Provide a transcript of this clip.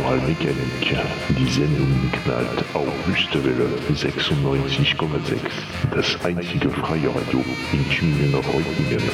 Generalmechanik. Die Sendung knallt auf Wüstewelle 96,6. Das einzige freie Radio in Tübingen Reutlingen.